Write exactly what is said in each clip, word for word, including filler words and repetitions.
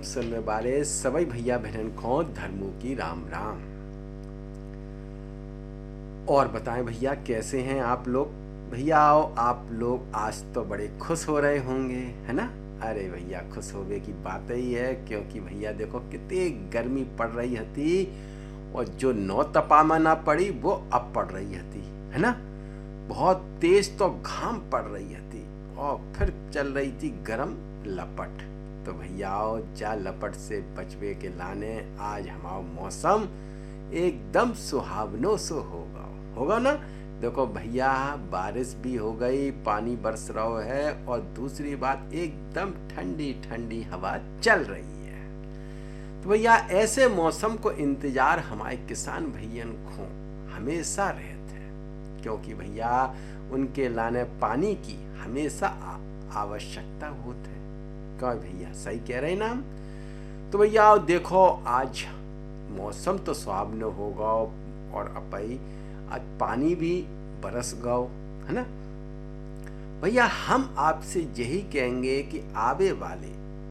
सुनने वाले सभी भैया बहन को धर्मों की राम राम। और बताएं भैया कैसे हैं आप लोग। भैया आओ आप लोग आज तो बड़े खुश हो रहे होंगे, है ना। अरे भैया खुश होवे की बात ही है, क्योंकि भैया देखो कितनी गर्मी पड़ रही थी और जो नौ तपामा ना पड़ी वो अब पड़ रही थी, है ना। बहुत तेज तो घाम पड़ रही थी और फिर चल रही थी गरम लपट। तो भैया आओ जा लपट से बचवे के लाने आज हमारा मौसम एकदम सुहावनो सो होगा होगा ना। देखो भैया बारिश भी हो गई, पानी बरस रहा है और दूसरी बात एकदम ठंडी ठंडी हवा चल रही है। तो भैया ऐसे मौसम को इंतजार हमारे किसान भैया को हमेशा रहते हैं, क्योंकि भैया उनके लाने पानी की हमेशा आवश्यकता होती है। क्या भैया सही कह रहे ना। तो भैया देखो आज मौसम तो सुहावना होगा और अपई आज पानी भी बरस गओ, है ना। भैया हम आपसे यही कहेंगे कि आवे वाले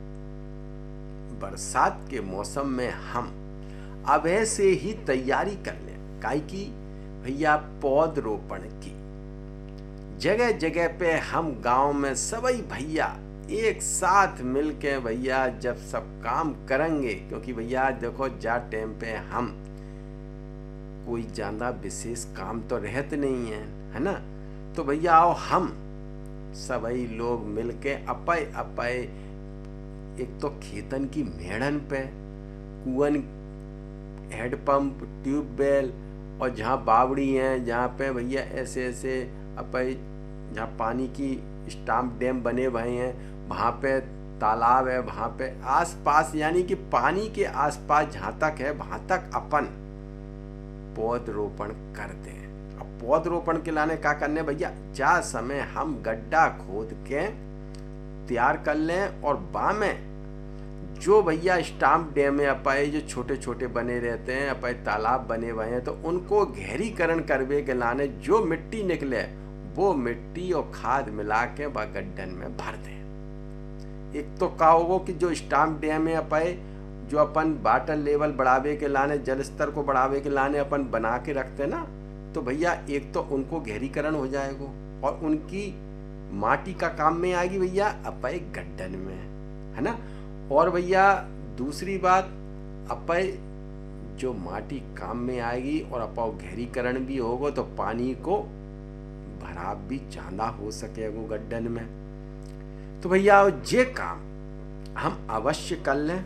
बरसात के मौसम में हम अब से ही तैयारी कर लें, काहे की भैया पौधरोपण की जगह जगह पे हम गांव में सभी भैया एक साथ मिलके भैया जब सब काम करेंगे, क्योंकि भैया देखो जा टाइम पे हम कोई ज्यादा विशेष काम तो रहते नहीं है, है ना। तो भैया आओ हम सभी लोग मिलके अपय अपय एक तो खेतन की मेड़न पे कुआं हेडपंप ट्यूबवेल और जहाँ बावड़ी हैं जहाँ पे भैया ऐसे ऐसे अपय जहाँ पानी की स्टाम्प डैम बने हुए हैं, वहाँ पे तालाब है, वहाँ पे आसपास यानी कि पानी के आसपास जहाँ तक है वहाँ तक अपन पौधरोपण करते हैं। अब पौधरोपण के लाने क्या करने भैया, जा समय हम गड्ढा खोद के तैयार कर लें और बा में जो भैया स्टाम्प डैम में अपाए जो छोटे छोटे बने रहते हैं अपाए तालाब बने हुए हैं, तो उनको गहरीकरण करवे के लाने जो मिट्टी निकले वो मिट्टी और खाद मिला के वह गड्ढन में भर दें। एक तो का होगा कि जो स्टाम्प डैम में अपाए जो अपन वाटर लेवल बढ़ावे के लाने जल स्तर को बढ़ावे के लाने अपन बना के रखते ना, तो भैया एक तो उनको गहरीकरण हो जाएगा और उनकी माटी का काम में आएगी भैया अपाए गड्ढन में, है ना। और भैया दूसरी बात अपाए जो माटी काम में आएगी और अपा गहरीकरण भी होगा तो पानी को भराव भी ज्यादा हो सकेगा गड्ढन में। तो भैया ये काम हम अवश्य कर लें,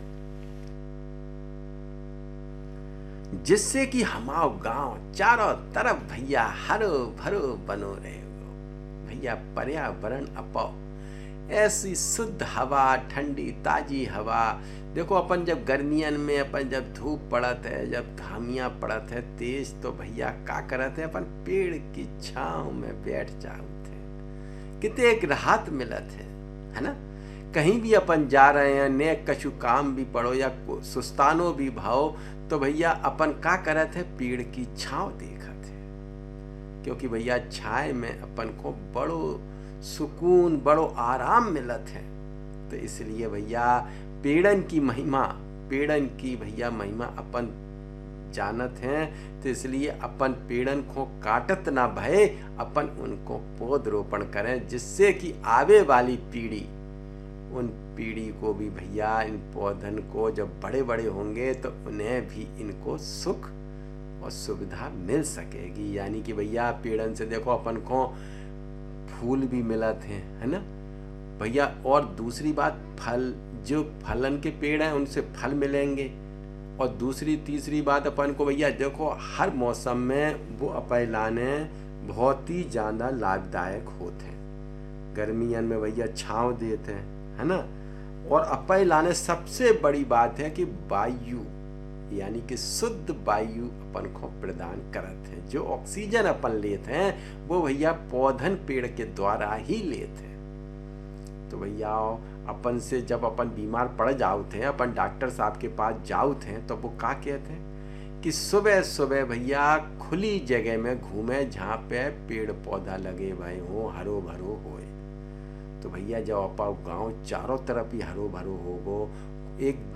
जिससे कि हमारा गांव चारों तरफ भैया हरो भरो बनो रहे हो। भैया पर्यावरण अपाओ ऐसी शुद्ध हवा ठंडी ताजी हवा। देखो अपन जब गर्मियन में अपन जब धूप पड़त है जब घामियां पड़त है तेज, तो भैया का करत है अपन पेड़ की छांव में बैठ जाते हैं, कितने एक राहत मिलत है, है ना। कहीं भी अपन जा रहे हैं ने कछु काम भी पड़ो या सुस्तानो भी भाव, तो भैया अपन का करत है पेड़ की छांव देखत है, क्योंकि भैया छाए में अपन को बड़ो सुकून बड़ो आराम मिलत है। तो इसलिए भैया पेड़न की महिमा पेड़न की भैया महिमा अपन जानत हैं, तो इसलिए अपन पेड़न को काटत ना भय अपन उनको पौधरोपण करें, जिससे कि आवे वाली पीढ़ी उन पीढ़ी को भी भैया इन पौधन को जब बड़े बड़े होंगे तो उन्हें भी इनको सुख और सुविधा मिल सकेगी। यानी कि भैया पेड़न से देखो अपन को फूल भी मिलत हैं, है ना भैया। और दूसरी बात फल जो फलन के पेड़ हैं उनसे फल मिलेंगे। और दूसरी तीसरी बात अपन को भैया देखो हर मौसम में वो अपन लाने बहुत ही ज़्यादा लाभदायक होते हैं। गर्मियन में भैया छाँव देते हैं, है ना। और अपन लाने सबसे बड़ी बात है कि वायु यानी कि शुद्ध वायु अपन को प्रदान करते हैं। जो ऑक्सीजन अपन लेते हैं वो भैया पौधन पेड़ के द्वारा ही लेते हैं। तो भैया अपन से जब अपन बीमार पड़ जाते हैं अपन डॉक्टर साहब के पास जाते हैं तो वो क्या कहते हैं कि सुबह सुबह भैया खुली जगह में घूमे जहाँ पे पेड़ पौधा लगे हुए हों हरो भरो होए। तो भैया जब अपा गांव चारों तरफ ही हरो भरो होगो, एक